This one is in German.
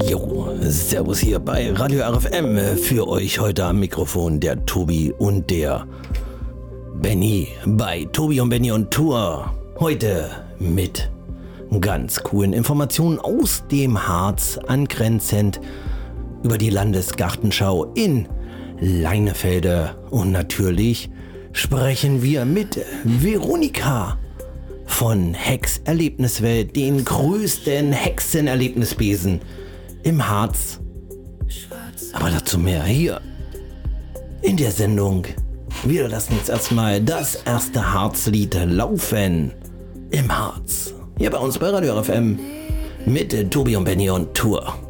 Jo, servus hier bei Radio RFM. Für euch heute am Mikrofon der Tobi und der Benny bei Tobi und Benny on Tour. Heute mit ganz coolen Informationen aus dem Harz, angrenzend über die Landesgartenschau in Leinefelde. Und natürlich sprechen wir mit Veronika von Hex Erlebniswelt, den größten Hexenerlebnisbesen im Harz. Aber dazu mehr hier in der Sendung. Wir lassen jetzt erstmal das erste Harzlied laufen im Harz. Hier bei uns bei Radio RFM mit Tobi und Benny on Tour.